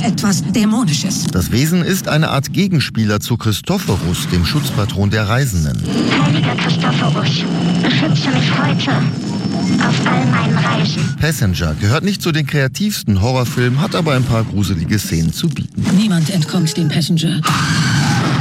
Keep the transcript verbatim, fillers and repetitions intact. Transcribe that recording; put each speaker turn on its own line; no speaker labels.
etwas Dämonisches.
Das Wesen ist eine Art Gegenspieler zu Christophorus, dem Schutzpatron der Reisenden.
Heiliger Christophorus, beschütze mich heute auf all meinen Reisen.
Passenger gehört nicht zu den kreativsten Horrorfilmen, hat aber ein paar gruselige Szenen zu bieten.
Niemand entkommt dem Passenger.